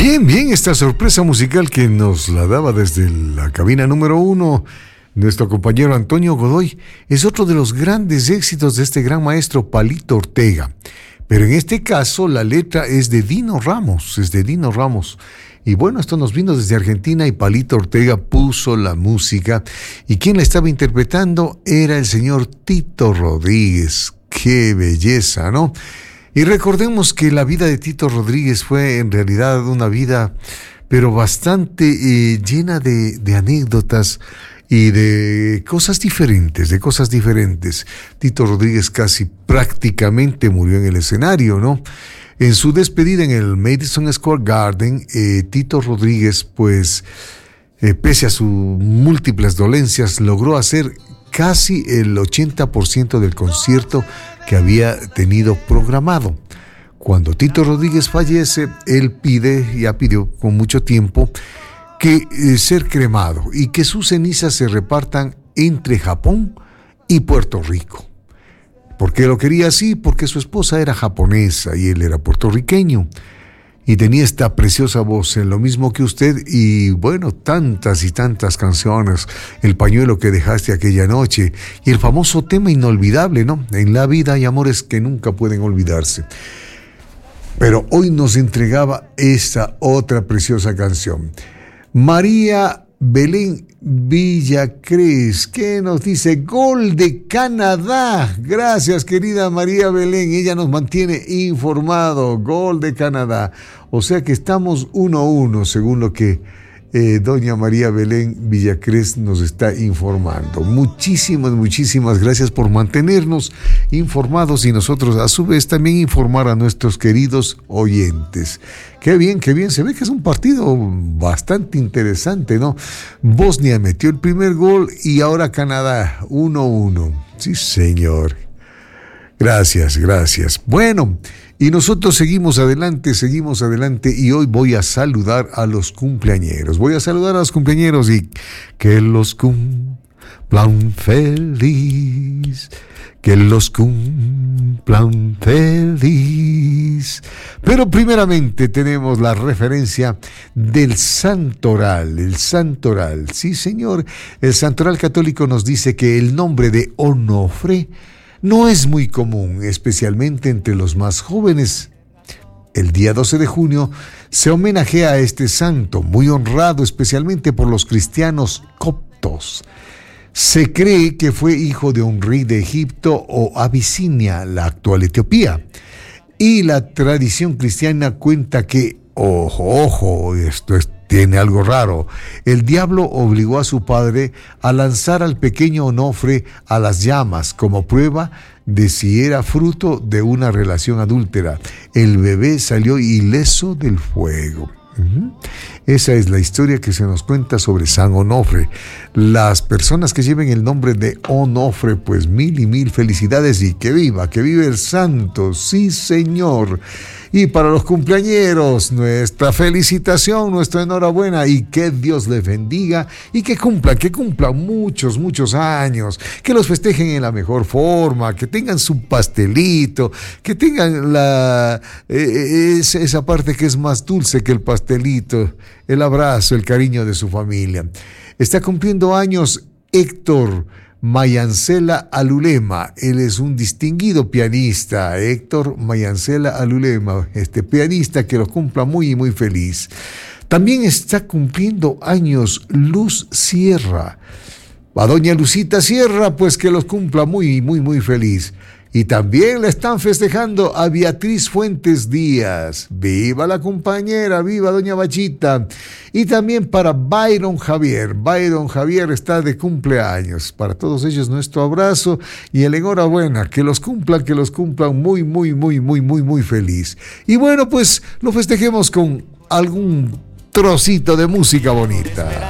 Bien, bien, esta sorpresa musical que nos la daba desde la cabina número 1 nuestro compañero Antonio Godoy es otro de los grandes éxitos de este gran maestro Palito Ortega. Pero en este caso la letra es de Dino Ramos, Y bueno, esto nos vino desde Argentina y Palito Ortega puso la música. Y quien la estaba interpretando era el señor Tito Rodríguez. ¡Qué belleza!, ¿no? Y recordemos que la vida de Tito Rodríguez fue en realidad una vida, pero bastante llena de anécdotas y de cosas diferentes, Tito Rodríguez casi prácticamente murió en el escenario, ¿no? En su despedida en el Madison Square Garden, Tito Rodríguez, pues, pese a sus múltiples dolencias, logró hacer casi el 80% del concierto que había tenido programado. Cuando Tito Rodríguez fallece, él pidió con mucho tiempo que ser cremado y que sus cenizas se repartan entre Japón y Puerto Rico. ¿Por qué lo quería así? Porque su esposa era japonesa y él era puertorriqueño. Y tenía esta preciosa voz, en lo mismo que usted, y bueno, tantas y tantas canciones, El pañuelo que dejaste aquella noche, y el famoso tema inolvidable, ¿no? En la vida hay amores que nunca pueden olvidarse. Pero hoy nos entregaba esta otra preciosa canción. María Belén Villacrés, que nos dice gol de Canadá. Gracias, querida María Belén, ella nos mantiene informado. Gol de Canadá. O sea que estamos 1-1, según lo que doña María Belén Villacrés nos está informando. Muchísimas gracias por mantenernos informados y nosotros a su vez también informar a nuestros queridos oyentes. Qué bien, se ve que es un partido bastante interesante, ¿no? Bosnia metió el primer gol y ahora Canadá 1-1. Sí, señor. Gracias. Bueno, y nosotros seguimos adelante y hoy voy a saludar a los cumpleañeros. Y que los cumplan feliz, que los cumplan feliz. Pero primeramente tenemos la referencia del Santoral, sí señor, el Santoral católico nos dice que el nombre de Onofre no es muy común, especialmente entre los más jóvenes. El día 12 de junio se homenajea a este santo, muy honrado especialmente por los cristianos coptos. Se cree que fue hijo de un rey de Egipto o Abisinia, la actual Etiopía. Y la tradición cristiana cuenta que, ojo, tiene algo raro. El diablo obligó a su padre a lanzar al pequeño Onofre a las llamas como prueba de si era fruto de una relación adúltera. El bebé salió ileso del fuego. Esa es la historia que se nos cuenta sobre San Onofre. Las personas que lleven el nombre de Onofre, pues mil felicidades y que viva el santo, sí señor. Y para los cumpleañeros, nuestra felicitación, nuestra enhorabuena y que Dios les bendiga y que cumplan muchos años, que los festejen en la mejor forma, que tengan su pastelito, que tengan esa parte que es más dulce que el pastelito, el abrazo, el cariño de su familia. Está cumpliendo años Héctor Mayancela Alulema, él es un distinguido pianista, Héctor Mayancela Alulema, este pianista que lo cumpla muy feliz. También está cumpliendo años Luz Sierra, a doña Lucita Sierra, pues que los cumpla muy feliz. Y también le están festejando a Beatriz Fuentes Díaz. ¡Viva la compañera! ¡Viva doña Bachita! Y también para Byron Javier. Byron Javier está de cumpleaños. Para todos ellos nuestro abrazo y el enhorabuena. Que los cumplan muy feliz. Y bueno, pues lo festejemos con algún trocito de música bonita.